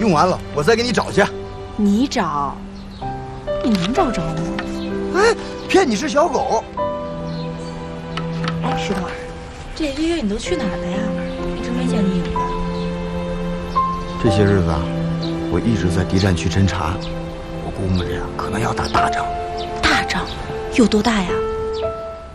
用完了我再给你找去。 你找？你能找着吗？ 哎，骗你是小狗。 哎，石头，这一个月你都去哪儿了呀？一直没见你影子。 这些日子啊，我一直在敌占区侦察，我估摸着呀，可能要打大仗。 大仗？有多大呀？